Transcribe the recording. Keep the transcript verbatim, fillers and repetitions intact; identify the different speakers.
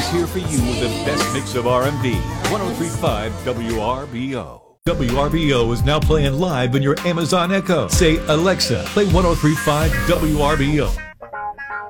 Speaker 1: is here for you with the best mix of R and B. one oh three point five W R B O. W R B O is now playing live in your Amazon Echo. Say, Alexa, play one oh three point five W R B O.